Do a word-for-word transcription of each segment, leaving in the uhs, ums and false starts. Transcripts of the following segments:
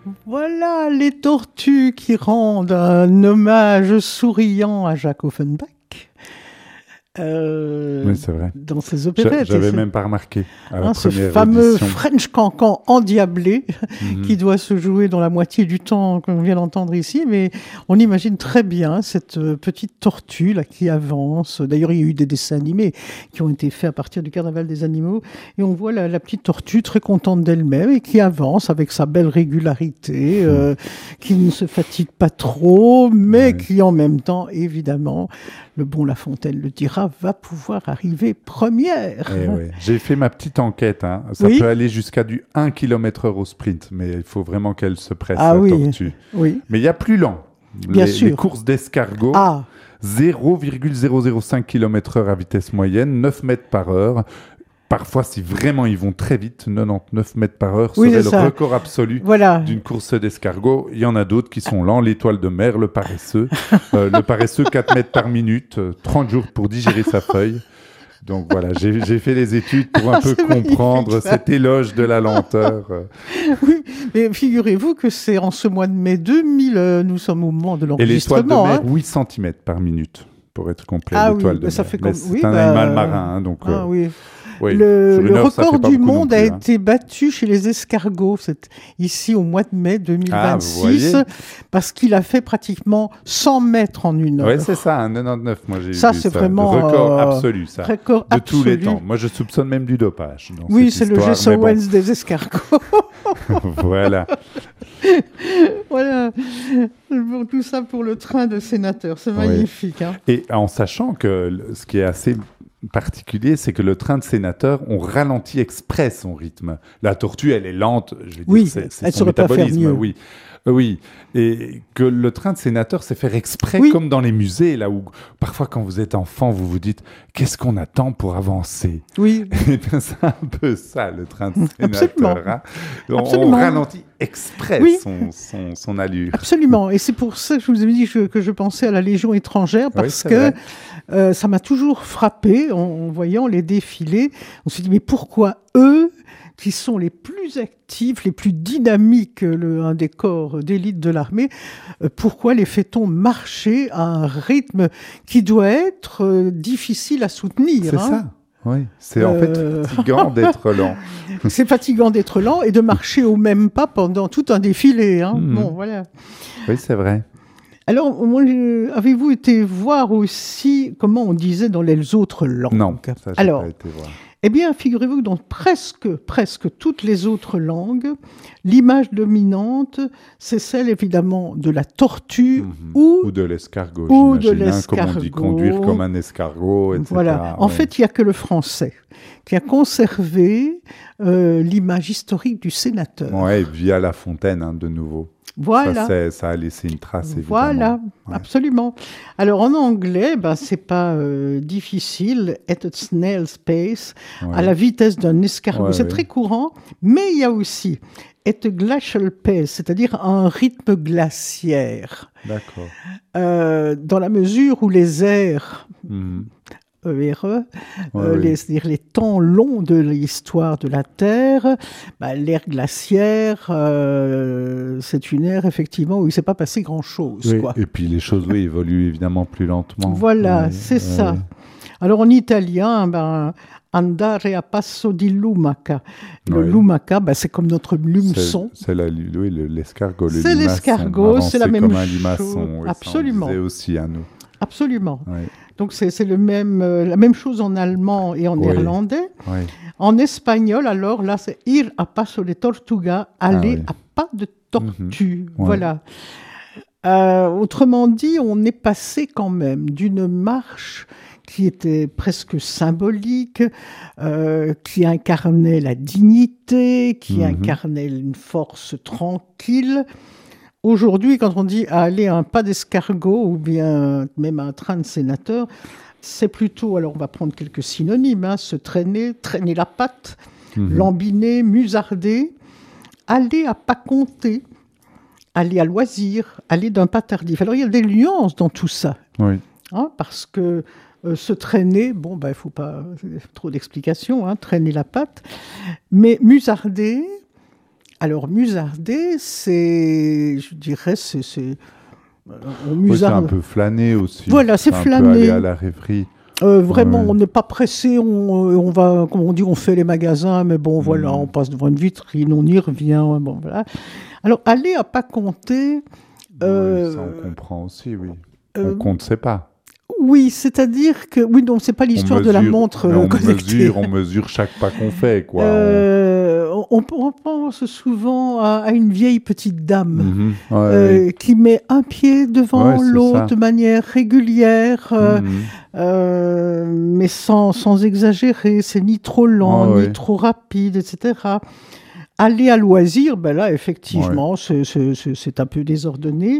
Voilà les tortues qui rendent un hommage souriant à Jacques Offenbach. Euh, oui, c'est vrai. Dans ses opérettes. J'avais même pas remarqué à la hein, ce première fameux audition. French Cancan endiablé Mm-hmm. qui doit se jouer dans la moitié du temps qu'on vient d'entendre ici, mais on imagine très bien cette petite tortue là qui avance. D'ailleurs, il y a eu des dessins animés qui ont été faits à partir du Carnaval des animaux, et on voit la, la petite tortue très contente d'elle-même et qui avance avec sa belle régularité, mm. euh, qui ne se fatigue pas trop, mais ouais. qui en même temps, évidemment, le bon La Fontaine le dira, va pouvoir arriver première. Eh ouais. J'ai fait ma petite enquête. Hein. Ça oui. peut aller jusqu'à du un kilomètre heure au sprint, mais il faut vraiment qu'elle se presse, ah, la oui. tortue. Oui. Mais il y a plus lent. Bien les, sûr. les courses d'escargot, ah. zéro virgule zéro zéro cinq kilomètre heure à vitesse moyenne, neuf mètres par heure. Parfois, si vraiment ils vont très vite, quatre-vingt-dix-neuf mètres par heure oui, serait le ça. record absolu voilà. d'une course d'escargot. Il y en a d'autres qui sont lents. L'étoile de mer, le paresseux. euh, le paresseux, quatre mètres par minute, euh, trente jours pour digérer sa feuille. Donc voilà, j'ai, j'ai fait les études pour un ah, peu comprendre cet éloge de la lenteur. Oui, mais figurez-vous que c'est en ce mois de mai deux mille, euh, nous sommes au moment de l'enregistrement. Et l'étoile de mer, hein. huit centimètres par minute, pour être complet. Ah l'étoile oui, de ça mer. fait comme... C'est oui, un bah... animal marin, hein, donc... Ah, euh... oui. Oui, le le heure, record du monde plus, a hein. été battu chez les escargots, c'est ici au mois de mai deux mille vingt-six, ah, parce qu'il a fait pratiquement cent mètres en une heure. Oui, c'est ça, un quatre-vingt-dix-neuf, moi j'ai ça, vu c'est ça. Vraiment le record euh, absolu, ça, record de absolu. tous les temps. Moi, je soupçonne même du dopage. Dans oui, cette c'est histoire, le Jesse Owens bon. des escargots. Voilà. Voilà. Bon, tout ça pour le train de sénateur, c'est magnifique. Oui. Hein. Et en sachant que ce qui est assez particulier, c'est que le train de sénateur, on ralentit exprès son rythme. La tortue, elle est lente, je vais oui, dire, c'est, c'est elle son saurait pas faire métabolisme, mieux. oui. Oui, et que le train de sénateur, c'est faire exprès, oui. comme dans les musées, là où parfois quand vous êtes enfant, vous vous dites « qu'est-ce qu'on attend pour avancer ?» Oui. Et bien, c'est un peu ça, le train de Absolument. sénateur. Hein. On, Absolument. on ralentit exprès oui. son, son, son allure. Absolument, et c'est pour ça que je vous avais dit que, que je pensais à la Légion étrangère, parce oui, que euh, ça m'a toujours frappé en, en voyant les défilés. On se dit, mais pourquoi eux qui sont les plus actifs, les plus dynamiques, le, un des corps d'élite de l'armée, euh, pourquoi les fait-on marcher à un rythme qui doit être euh, difficile à soutenir C'est hein. ça, oui. C'est euh... en fait fatigant d'être lent. C'est fatigant d'être lent et de marcher au même pas pendant tout un défilé. Hein. Mmh. Bon, voilà. Oui, c'est vrai. Alors, avez-vous été voir aussi comment on disait dans les autres langues ? Non, ça, j'ai Alors, pas été voir. Eh bien, figurez-vous que dans presque, presque toutes les autres langues, l'image dominante, c'est celle évidemment de la tortue mmh. ou, ou de l'escargot, ou j'imagine, de l'escargot. Hein, comme on dit, conduire comme un escargot, et cetera. Voilà. En ouais. fait, il n'y a que le français qui a conservé euh, l'image historique du sénateur. Oui, via La Fontaine, hein, de nouveau. Voilà. Ça, ça a laissé une trace, évidemment. Voilà, ouais. absolument. Alors, en anglais, ben, ce n'est pas euh, difficile. At a snail's pace, ouais. à la vitesse d'un escargot. Ouais, c'est ouais. très courant, mais il y a aussi at a glacial pace, c'est-à-dire un rythme glaciaire. D'accord. Euh, dans la mesure où les airs... Mm-hmm. E R E, ouais, euh, oui. les, c'est-à-dire les temps longs de l'histoire de la Terre, bah, l'ère glaciaire, euh, c'est une ère effectivement où il ne s'est pas passé grand-chose. Oui, quoi. et puis les choses oui, évoluent évidemment plus lentement. Voilà, oui, c'est oui. ça. Alors en italien, ben, andare a passo di lumaca. Le oui. lumaca, ben, c'est comme notre lumeçon. C'est, c'est la, oui, le, l'escargot. Le c'est l'escargot, c'est la même comme un chose. limaçon, oui, absolument. Ça, on disait aussi à nous. Absolument. Oui. Donc c'est, c'est le même, euh, la même chose en allemand et en oui. néerlandais. Oui. En espagnol, alors là, c'est ir a paso de tortuga, aller ah, oui. à pas de tortue. Mm-hmm. Voilà. Ouais. Euh, autrement dit, on est passé quand même d'une marche qui était presque symbolique, euh, qui incarnait la dignité, qui mm-hmm. incarnait une force tranquille. Aujourd'hui, quand on dit aller à un pas d'escargot ou bien même à un train de sénateur, c'est plutôt, alors on va prendre quelques synonymes, hein, se traîner, traîner la patte, mmh. lambiner, musarder, aller à pas compter, aller à loisir, aller d'un pas tardif. Alors il y a des nuances dans tout ça, oui. hein, parce que euh, se traîner, bon, ben, il ne faut pas trop d'explications, hein, traîner la patte, mais musarder, Alors, musarder, c'est, je dirais, c'est... c'est on musarde. Oui, c'est un peu flâner aussi. Voilà, c'est, c'est flâner. Un peu aller à la rêverie. Euh, vraiment, ouais. On n'est pas pressé, on, on va, comme on dit, on fait les magasins, mais bon, voilà, mmh. on passe devant une vitrine, on y revient, bon, voilà. Alors, aller à pas compter... Euh, oui, ça, on comprend aussi, oui. Euh, on compte, c'est pas. Oui, c'est-à-dire que... Oui, donc, c'est pas l'histoire mesure, de la montre on connectée. Mesure, on mesure chaque pas qu'on fait, quoi. Euh, on, on pense souvent à, à une vieille petite dame mmh, ouais, euh, ouais. qui met un pied devant ouais, l'autre de manière régulière, euh, mmh. euh, mais sans, sans exagérer. C'est ni trop lent, ouais, ni ouais. trop rapide, et cetera. Aller à loisir, ben là, effectivement, ouais. c'est, c'est, c'est, c'est un peu désordonné.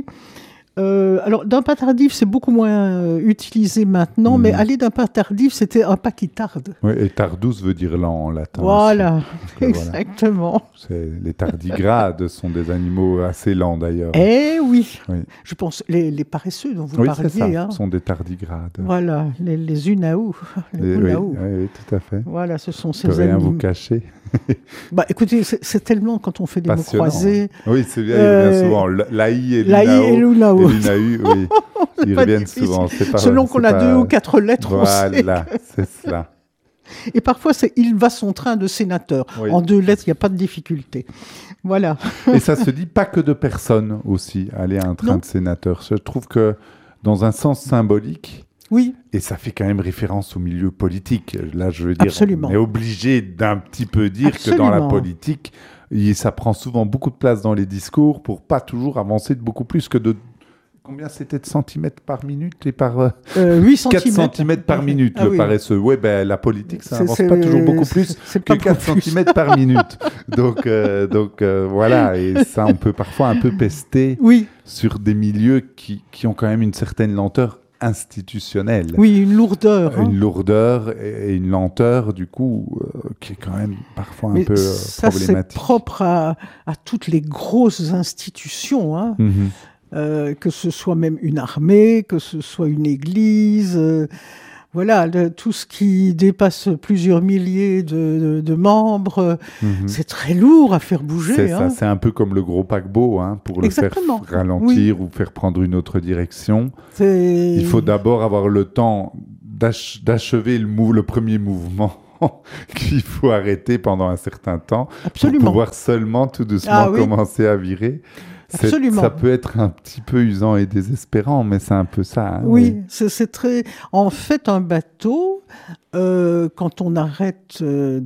Euh, alors, d'un pas tardif, c'est beaucoup moins euh, utilisé maintenant, mmh. mais aller d'un pas tardif, c'était un pas qui tarde. Oui, et tardus veut dire lent en latin. Voilà, exactement. Voilà. C'est, les tardigrades sont des animaux assez lents d'ailleurs. Eh oui, oui. Je pense, les, les paresseux dont vous oui, parliez. C'est ça, hein. sont des tardigrades. Voilà, les, les unaous. Les les, oui, oui, oui, tout à fait. Voilà, ce sont ces animaux. Rien animaux. vous cacher. Bah, écoutez, c'est, c'est tellement quand on fait des mots croisés. Oui, c'est bien, euh, il revient souvent. L'Aï et l'Unao. Et l'Unau, oui. Ils reviennent difficile. Souvent. C'est pas, Selon c'est qu'on pas... a deux ou quatre lettres, voilà, on sait. Voilà, c'est cela. Et parfois, c'est « il va son train de sénateur oui. ». En deux lettres, il n'y a pas de difficulté. Voilà. Et ça se dit pas que de personnes aussi, aller à un train non. de sénateur. Je trouve que dans un sens symbolique, oui. Et ça fait quand même référence au milieu politique. Là, je veux dire, Absolument. on est obligé d'un petit peu dire Absolument. que dans la politique, ça prend souvent beaucoup de place dans les discours pour pas toujours avancer de beaucoup plus que de... Combien c'était de centimètres par minute et par... Euh, huit centimètres. quatre centimètres par minute, ah, le oui. paresseux. Oui, ben, la politique, ça n'avance c'est, pas toujours beaucoup plus c'est, c'est que quatre centimètres par minute. Donc, euh, donc euh, voilà, et ça, on peut parfois un peu pester oui. sur des milieux qui, qui ont quand même une certaine lenteur institutionnelle. Oui, une lourdeur. Une hein. lourdeur et une lenteur, du coup, euh, qui est quand même parfois un Mais peu euh, ça, problématique. C'est propre à, à toutes les grosses institutions, hein. Mm-hmm. euh, que ce soit même une armée, que ce soit une église... Euh, Voilà, le, tout ce qui dépasse plusieurs milliers de, de, de membres, mmh. c'est très lourd à faire bouger. C'est hein. ça, c'est un peu comme le gros paquebot, hein, pour Exactement. le faire ralentir oui. ou faire prendre une autre direction. C'est... Il faut d'abord avoir le temps d'ach- d'achever le, mou- le premier mouvement qu'il faut arrêter pendant un certain temps Absolument. pour pouvoir seulement tout doucement ah, oui. commencer à virer. C'est, Absolument. Ça peut être un petit peu usant et désespérant, mais c'est un peu ça. Hein, oui, oui. C'est, c'est très... En fait, un bateau, euh, quand on arrête de,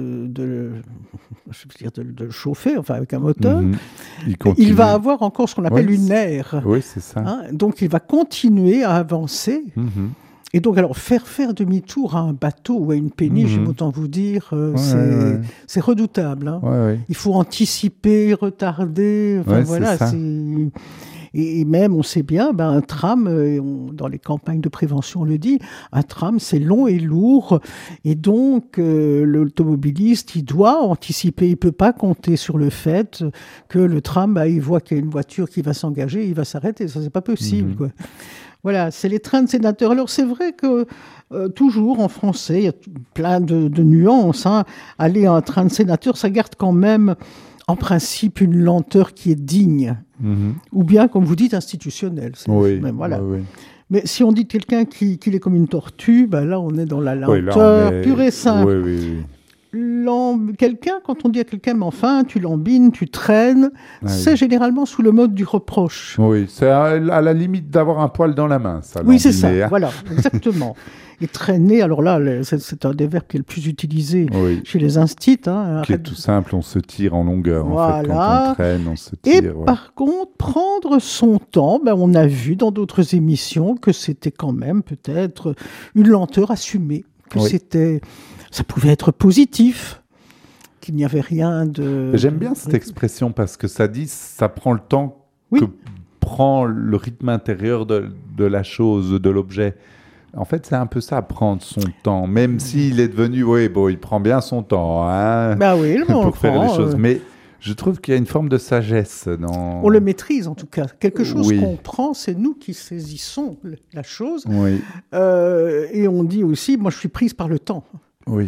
de, je veux dire, de, de le chauffer, enfin avec un moteur, mmh. il, il va avoir encore ce qu'on appelle oui, une aire. Oui, c'est ça. Hein, donc, il va continuer à avancer. Mmh. Et donc, alors, faire faire demi-tour à un bateau ou à une péniche, mmh. autant vous dire, euh, ouais, c'est, ouais. c'est redoutable. Hein. Ouais, ouais. Il faut anticiper, retarder. Enfin, ouais, voilà, c'est ça. c'est... Et même, on sait bien, ben, un tram, on, dans les campagnes de prévention, on le dit, un tram, c'est long et lourd. Et donc, euh, l'automobiliste, il doit anticiper. Il ne peut pas compter sur le fait que le tram, ben, il voit qu'il y a une voiture qui va s'engager, il va s'arrêter. Ça, c'est pas possible, mmh. quoi. Voilà, c'est les trains de sénateurs. Alors, c'est vrai que euh, toujours en français, il y a plein de, de nuances. Hein. Aller à un train de sénateur, ça garde quand même, en principe, une lenteur qui est digne. Mmh. Ou bien, comme vous dites, institutionnelle. C'est oui, même, voilà. oui, oui. Mais si on dit de quelqu'un qui, qui est comme une tortue, ben là, on est dans la lenteur oui, est... pure et simple. Oui, oui, oui. L'amb... Quelqu'un, quand on dit à quelqu'un, mais enfin, tu lambines, tu traînes, ah, c'est oui. généralement sous le mode du reproche. Oui, c'est à, à la limite d'avoir un poil dans la main, ça. Oui, c'est ça, hein. Voilà, exactement. Et traîner, alors là, c'est, c'est un des verbes qui est le plus utilisé oui. chez les instits. Hein, qui est tout simple, on se tire en longueur, voilà. en fait, quand on traîne, on se tire. Et ouais. par contre, prendre son temps, ben, on a vu dans d'autres émissions que c'était quand même peut-être une lenteur assumée, que oui. c'était... Ça pouvait être positif, qu'il n'y avait rien de... J'aime bien cette expression parce que ça dit, ça prend le temps oui. que prend le rythme intérieur de, de la chose, de l'objet. En fait, c'est un peu ça, prendre son temps. Même s'il est devenu, oui, bon, il prend bien son temps, hein, bah oui, pour on faire prend, les choses. Euh... Mais je trouve qu'il y a une forme de sagesse dans... On le maîtrise, en tout cas. Quelque chose oui. qu'on prend, c'est nous qui saisissons la chose. Oui. Euh, et on dit aussi, moi, je suis prise par le temps. Oui.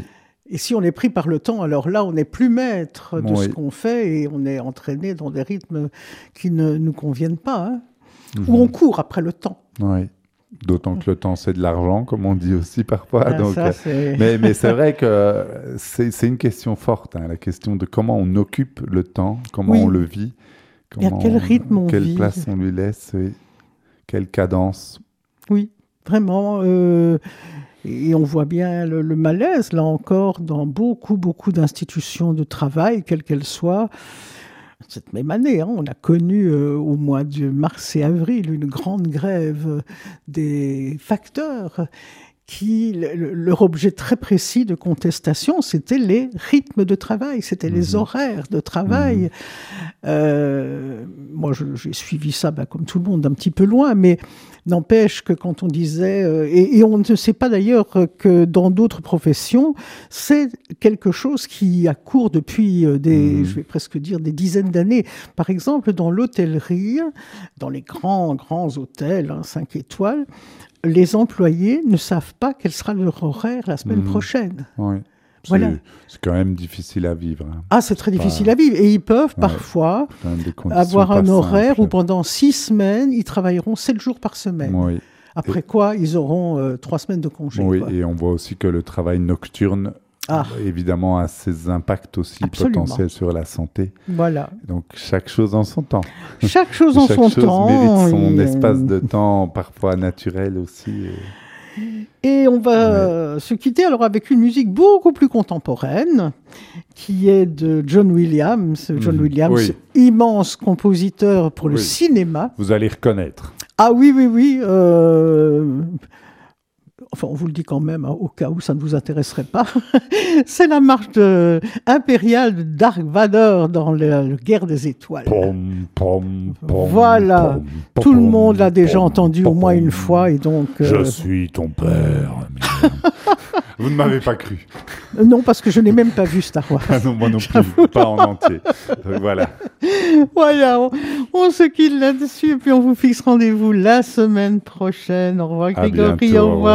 Et si on est pris par le temps, alors là, on n'est plus maître de oui. ce qu'on fait et on est entraîné dans des rythmes qui ne nous conviennent pas, hein, mmh. Ou on court après le temps. Oui. D'autant que le temps, c'est de l'argent, comme on dit aussi parfois. Ah, donc, ça, c'est... mais, mais c'est vrai que c'est, c'est une question forte, hein, la question de comment on occupe le temps, comment oui. on le vit, comment et à quel rythme on, on quelle vit. place on lui laisse, oui. Quelle cadence. Oui, vraiment. Euh, et on voit bien le, le malaise, là encore, dans beaucoup, beaucoup d'institutions de travail, quelles qu'elles soient. Cette même année, hein, on a connu euh, au mois de mars et avril une grande grève des facteurs qui, le, leur objet très précis de contestation, c'était les rythmes de travail, c'était mmh. les horaires de travail. Mmh. Euh, moi, je, j'ai suivi ça, bah, comme tout le monde, d'un petit peu loin, mais n'empêche que quand on disait, euh, et, et on ne sait pas d'ailleurs que dans d'autres professions, c'est quelque chose qui a cours depuis des, mmh. je vais presque dire, des dizaines d'années. Par exemple, dans l'hôtellerie, dans les grands, grands hôtels, hein, cinq étoiles, les employés ne savent pas quel sera leur horaire la semaine mmh. prochaine. Oui. C'est, voilà. c'est quand même difficile à vivre. Hein. Ah, c'est très difficile pas... à vivre. Et ils peuvent ouais, parfois avoir un horaire simples. Où pendant six semaines, ils travailleront sept jours par semaine. Oui. Après et... quoi, ils auront euh, trois semaines de congé. Oui, quoi. Et on voit aussi que le travail nocturne, ah. évidemment, a ses impacts aussi Absolument. potentiels sur la santé. Voilà. Donc, chaque chose en son temps. Chaque chose en chaque son chose temps. mérite son et... espace de temps, parfois naturel aussi. Et... Et on va ouais. se quitter alors avec une musique beaucoup plus contemporaine, qui est de John Williams. John mmh. Williams, oui. immense compositeur pour oui. le cinéma. Vous allez reconnaître. Ah oui, oui, oui. Euh... Enfin, on vous le dit quand même, hein, au cas où ça ne vous intéresserait pas. C'est la marche de... impériale de Dark Vador dans la Guerre des Étoiles. Pom, pom, pom, voilà. Pom, pom, Tout le monde l'a déjà pom, entendu pom, au moins une fois. Et donc, euh... Je euh... suis ton père. Vous ne m'avez pas cru. Non, parce que je n'ai même pas vu Star Wars. Ah non, moi non plus, pas en entier. Donc, voilà. Voilà, on, on se quitte là-dessus et puis on vous fixe rendez-vous la semaine prochaine. Au revoir Grégory, au revoir.